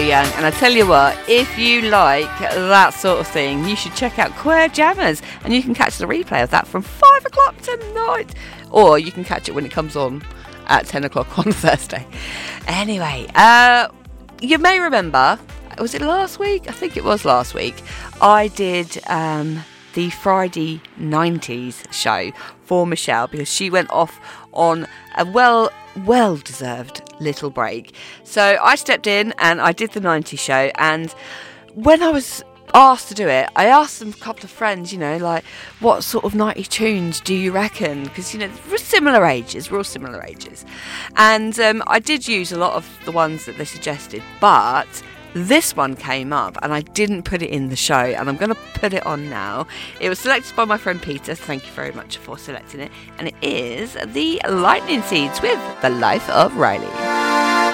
Young, and I tell you what, if you like that sort of thing, you should check out Queer Jammers, and you can catch the replay of that from 5 o'clock tonight, or you can catch it when it comes on at 10 o'clock on Thursday. Anyway, you may remember, was it last week? I think it was last week. I did the Friday 90s show for Michelle, because she went off on a well-deserved little break. So I stepped in and I did the 90s show, and when I was asked to do it, I asked them, a couple of friends, like, what sort of 90 tunes do you reckon? Because, we're all similar ages. And I did use a lot of the ones that they suggested, but this one came up and I didn't put it in the show, and I'm going to put it on now. It was selected by my friend Peter. Thank you very much for selecting it. And it is the Lightning Seeds with The Life of Riley.